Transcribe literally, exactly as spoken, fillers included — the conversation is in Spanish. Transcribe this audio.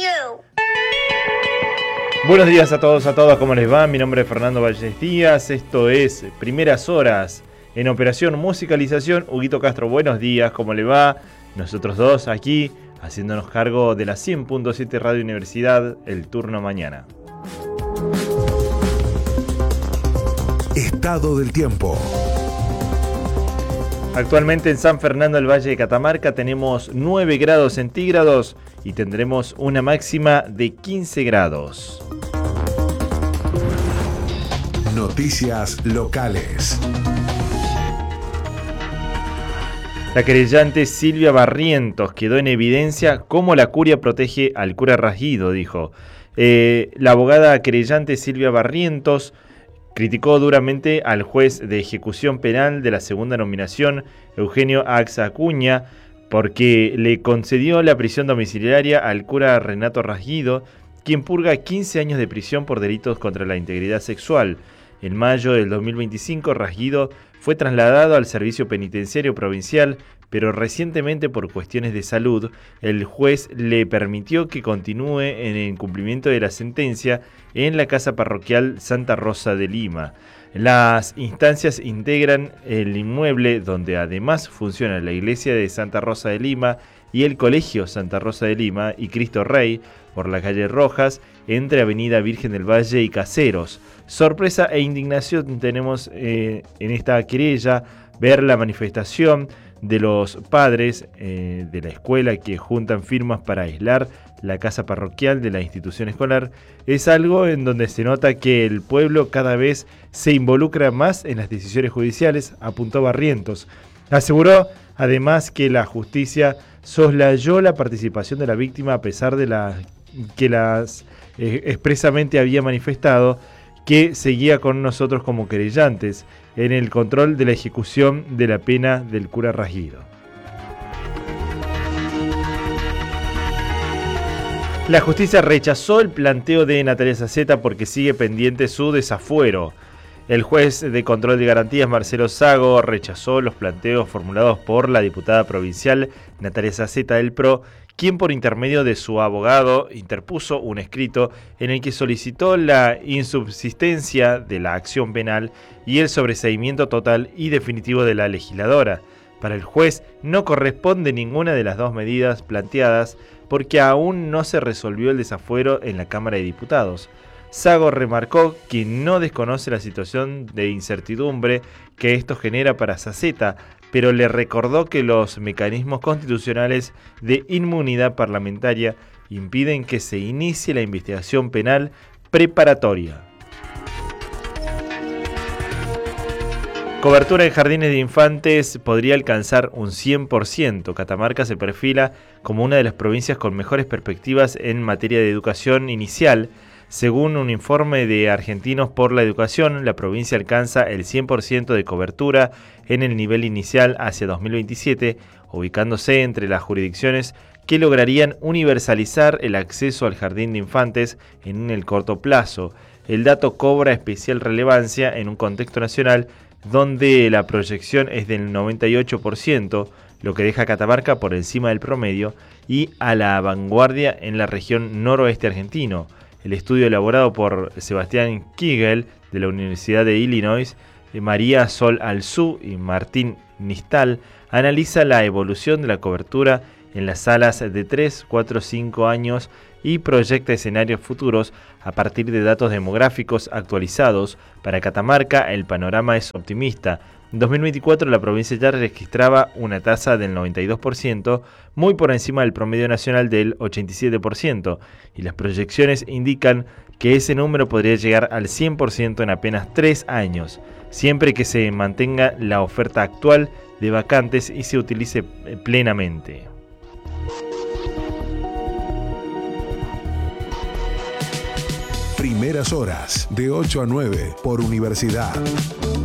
you. Buenos días a todos, a todas, ¿cómo les va? Mi nombre es Fernando Valles Díaz, esto es Primeras Horas. En operación musicalización, Huguito Castro, buenos días, ¿cómo le va? Nosotros dos aquí, haciéndonos cargo de la cien punto siete Radio Universidad, el turno mañana. Estado del tiempo. Actualmente en San Fernando del Valle de Catamarca tenemos nueve grados centígrados y tendremos una máxima de quince grados. Noticias locales. La querellante Silvia Barrientos quedó en evidencia cómo la curia protege al cura Rasguido, dijo. Eh, la abogada querellante Silvia Barrientos criticó duramente al juez de ejecución penal de la segunda nominación, Eugenio Ax Acuña, porque le concedió la prisión domiciliaria al cura Renato Rasguido, quien purga quince años de prisión por delitos contra la integridad sexual. En mayo del dos mil veinticinco, Rasguido fue trasladado al servicio penitenciario provincial, pero recientemente por cuestiones de salud, el juez le permitió que continúe en el cumplimiento de la sentencia en la casa parroquial Santa Rosa de Lima. Las instancias integran el inmueble donde además funciona la iglesia de Santa Rosa de Lima y el Colegio Santa Rosa de Lima y Cristo Rey, por la calle Rojas, entre Avenida Virgen del Valle y Caseros. Sorpresa e indignación tenemos eh, en esta querella, ver la manifestación de los padres eh, de la escuela que juntan firmas para aislar la casa parroquial de la institución escolar. Es algo en donde se nota que el pueblo cada vez se involucra más en las decisiones judiciales, apuntó Barrientos. Aseguró además que la justicia soslayó la participación de la víctima a pesar de la, que las eh, expresamente había manifestado que seguía con nosotros como querellantes en el control de la ejecución de la pena del cura Rasguido. La justicia rechazó el planteo de Natalia Saceta porque sigue pendiente su desafuero. El juez de control de garantías Marcelo Sago rechazó los planteos formulados por la diputada provincial Natalia Saceta del P R O, quien por intermedio de su abogado interpuso un escrito en el que solicitó la insubsistencia de la acción penal y el sobreseimiento total y definitivo de la legisladora. Para el juez no corresponde ninguna de las dos medidas planteadas porque aún no se resolvió el desafuero en la Cámara de Diputados. Sago remarcó que no desconoce la situación de incertidumbre que esto genera para Saceta, pero le recordó que los mecanismos constitucionales de inmunidad parlamentaria impiden que se inicie la investigación penal preparatoria. Cobertura en jardines de infantes podría alcanzar un cien por ciento. Catamarca se perfila como una de las provincias con mejores perspectivas en materia de educación inicial. Según un informe de Argentinos por la Educación, la provincia alcanza el cien por ciento de cobertura en el nivel inicial hacia dos mil veintisiete, ubicándose entre las jurisdicciones que lograrían universalizar el acceso al jardín de infantes en el corto plazo. El dato cobra especial relevancia en un contexto nacional donde la proyección es del noventa y ocho por ciento, lo que deja a Catamarca por encima del promedio y a la vanguardia en la región noroeste argentino. El estudio elaborado por Sebastián Kigel de la Universidad de Illinois, María Sol Alzú y Martín Nistal analiza la evolución de la cobertura en las salas de tres, cuatro, cinco años y proyecta escenarios futuros a partir de datos demográficos actualizados. Para Catamarca el panorama es optimista. En dos mil veinticuatro la provincia ya registraba una tasa del noventa y dos por ciento, muy por encima del promedio nacional del ochenta y siete por ciento, y las proyecciones indican que ese número podría llegar al cien por ciento en apenas tres años, siempre que se mantenga la oferta actual de vacantes y se utilice plenamente. Primeras horas, de ocho a nueve, por Universidad.